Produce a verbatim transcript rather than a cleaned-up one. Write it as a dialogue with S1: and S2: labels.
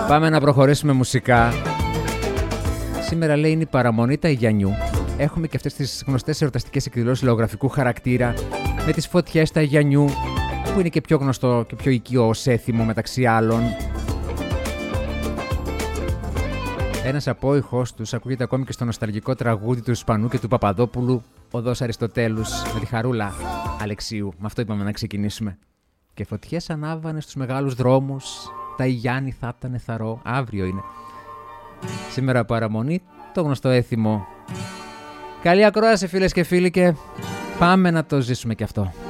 S1: Πάμε να προχωρήσουμε μουσικά. Σήμερα λέει είναι η παραμονή τα Αιγιανιού. Έχουμε και αυτές τις γνωστές εορταστικές εκδηλώσεις λαογραφικού χαρακτήρα με τις φωτιές τα Αιγιανιού, που είναι και πιο γνωστό και πιο οικείο ως έθιμο μεταξύ άλλων. Ένας απόϊχος τους ακούγεται ακόμη και στο νοσταλγικό τραγούδι του Ισπανού και του Παπαδόπουλου, Οδός Αριστοτέλους, με τη Χαρούλα Αλεξίου. Με αυτό είπαμε να ξεκινήσουμε. Και φωτιές ανάβανε στους μεγάλους δρόμους, τα Αιγιάννη θα ήταν θαρώ. Αύριο είναι. Σήμερα παραμονή, το γνωστό έθιμο. Καλή ακρόαση φίλες και φίλοι και πάμε να το ζήσουμε κι αυτό.